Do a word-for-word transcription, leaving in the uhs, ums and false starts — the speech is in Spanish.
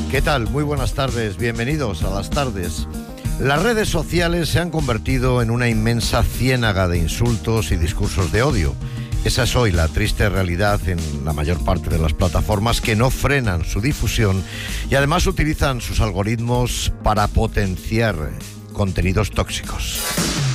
¿Qué tal? Muy buenas tardes, bienvenidos a las tardes. Las redes sociales se han convertido en una inmensa ciénaga de insultos y discursos de odio. Esa es hoy la triste realidad en la mayor parte de las plataformas, que no frenan su difusión y además utilizan sus algoritmos para potenciar contenidos tóxicos.